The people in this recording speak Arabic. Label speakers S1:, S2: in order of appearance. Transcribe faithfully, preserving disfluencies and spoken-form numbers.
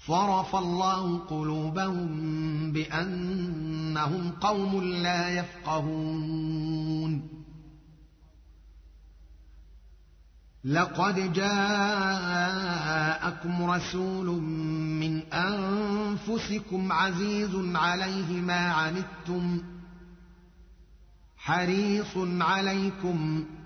S1: صرف الله قلوبهم بأنهم قوم لا يفقهون لقد جاءكم رسول من أنفسكم عزيز عليه ما عنتم حريص عليكم